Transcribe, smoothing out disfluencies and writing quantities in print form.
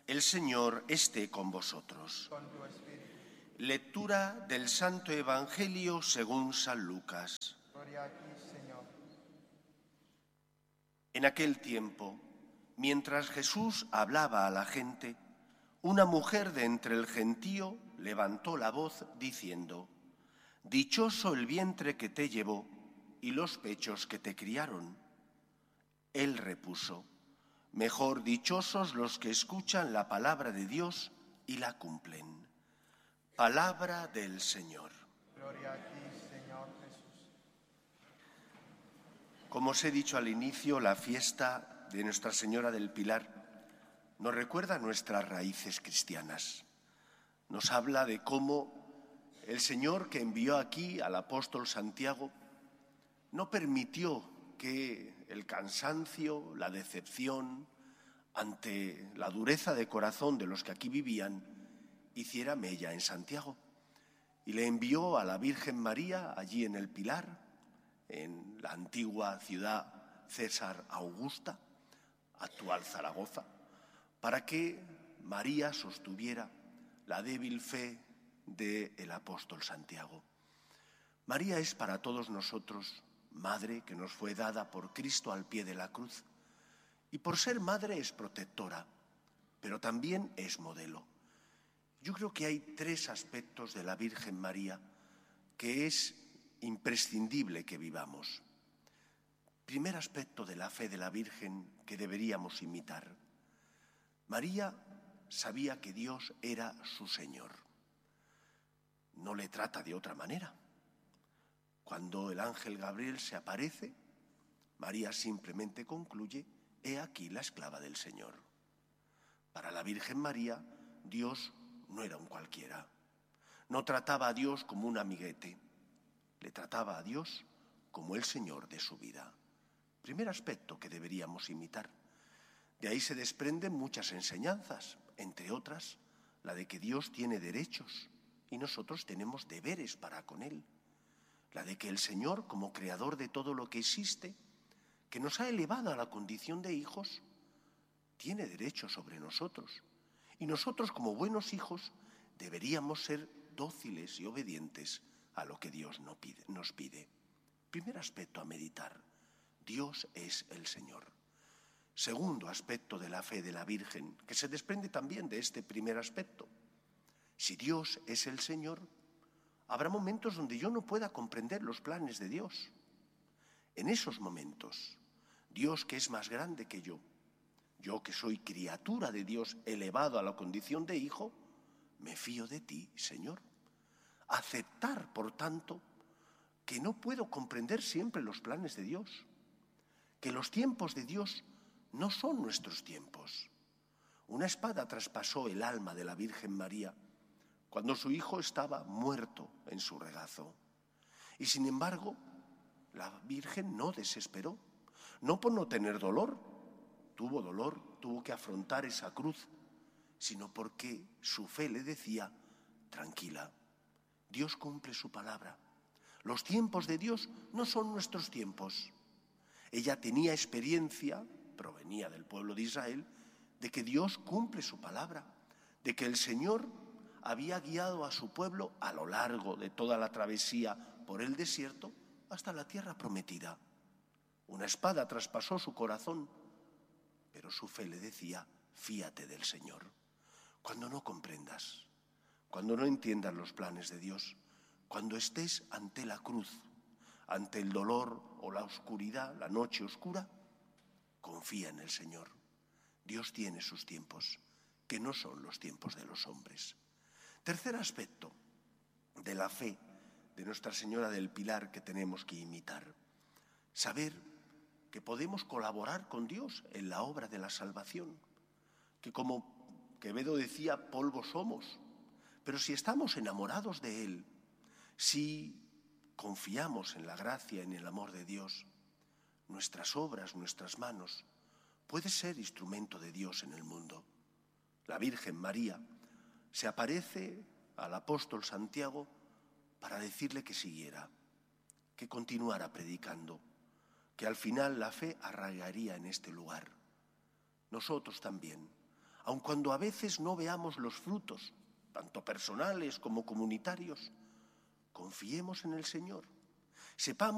El Señor esté con vosotros. Con tu espíritu. Lectura del Santo Evangelio según San Lucas. Gloria a ti, Señor. En aquel tiempo, mientras Jesús hablaba a la gente, una mujer de entre el gentío levantó la voz diciendo: «Dichoso el vientre que te llevó y los pechos que te criaron». Él repuso: «Mejor dichosos los que escuchan la palabra de Dios y la cumplen». Palabra del Señor. Gloria a ti, Señor Jesús. Como os he dicho al inicio, la fiesta de Nuestra Señora del Pilar nos recuerda nuestras raíces cristianas. Nos habla de cómo el Señor, que envió aquí al apóstol Santiago, no permitió que el cansancio, la decepción ante la dureza de corazón de los que aquí vivían hiciera mella en Santiago, y le envió a la Virgen María allí en el Pilar, en la antigua ciudad César Augusta, actual Zaragoza, para que María sostuviera la débil fe del apóstol Santiago. María es para todos nosotros madre que nos fue dada por Cristo al pie de la cruz, y por ser madre es protectora, pero también es modelo. Yo creo que hay tres aspectos de la Virgen María que es imprescindible que vivamos. Primer aspecto de la fe de la Virgen que deberíamos imitar. María sabía que Dios era su Señor. No le trata de otra manera. Cuando el ángel Gabriel se aparece, María simplemente concluye: «He aquí la esclava del Señor». Para la Virgen María, Dios no era un cualquiera. No trataba a Dios como un amiguete. Le trataba a Dios como el Señor de su vida. Primer aspecto que deberíamos imitar. De ahí se desprenden muchas enseñanzas, entre otras, la de que Dios tiene derechos y nosotros tenemos deberes para con Él. La de que el Señor, como creador de todo lo que existe, que nos ha elevado a la condición de hijos, tiene derechos sobre nosotros. Y nosotros, como buenos hijos, deberíamos ser dóciles y obedientes a lo que Dios nos pide. Primer aspecto a meditar: Dios es el Señor. Segundo aspecto de la fe de la Virgen, que se desprende también de este primer aspecto: si Dios es el Señor, habrá momentos donde yo no pueda comprender los planes de Dios. En esos momentos, Dios, que es más grande que yo que soy criatura de Dios elevado a la condición de hijo, me fío de ti, Señor. Aceptar, por tanto, que no puedo comprender siempre los planes de Dios, que los tiempos de Dios no son nuestros tiempos. Una espada traspasó el alma de la Virgen María cuando su hijo estaba muerto en su regazo. Y sin embargo, la Virgen no desesperó, no por no tener dolor. Tuvo dolor, tuvo que afrontar esa cruz, sino porque su fe le decía: tranquila, Dios cumple su palabra. Los tiempos de Dios no son nuestros tiempos. Ella tenía experiencia, provenía del pueblo de Israel, de que Dios cumple su palabra, de que el Señor había guiado a su pueblo a lo largo de toda la travesía por el desierto hasta la tierra prometida. Una espada traspasó su corazón, pero su fe le decía: fíate del Señor. Cuando no comprendas, cuando no entiendas los planes de Dios, cuando estés ante la cruz, ante el dolor o la oscuridad, la noche oscura, confía en el Señor. Dios tiene sus tiempos, que no son los tiempos de los hombres. Tercer aspecto de la fe de Nuestra Señora del Pilar que tenemos que imitar: saber que podemos colaborar con Dios en la obra de la salvación, que, como Quevedo decía, polvo somos, pero si estamos enamorados de Él, si confiamos en la gracia, en el amor de Dios, nuestras obras, nuestras manos, puede ser instrumento de Dios en el mundo. La Virgen María se aparece al apóstol Santiago para decirle que siguiera, que continuara predicando, que al final la fe arraigaría en este lugar. Nosotros también, aun cuando a veces no veamos los frutos, tanto personales como comunitarios, confiemos en el Señor. Sepamos